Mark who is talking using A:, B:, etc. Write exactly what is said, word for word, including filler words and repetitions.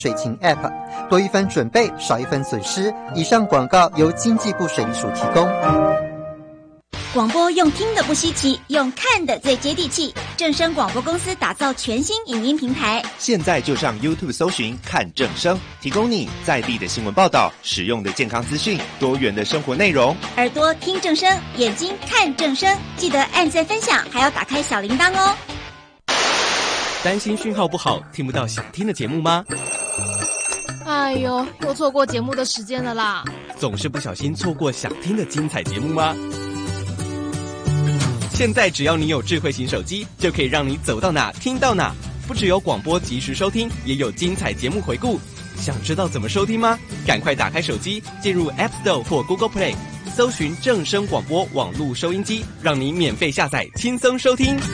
A: 水情 App， 多一分准备，少一分损失。以上广告由经济部水利署提供。
B: 广播用听的不稀奇，用看的最接地气。正声广播公司打造全新影音平台，
C: 现在就上 YouTube 搜寻看正声，提供你在地的新闻报道、实用的健康资讯、多元的生活内容。
B: 耳朵听正声，眼睛看正声，记得按赞分享，还要打开小铃铛哦。
D: 担心讯号不好，听不到想听的节目吗？
E: 哎呦，又错过节目的时间了啦！
D: 总是不小心错过想听的精彩节目吗？现在只要你有智慧型手机，就可以让你走到哪听到哪。不只有广播及时收听，也有精彩节目回顾。想知道怎么收听吗？赶快打开手机，进入 App Store 或 Google Play， 搜寻正声广播网络收音机，让你免费下载，轻松收听。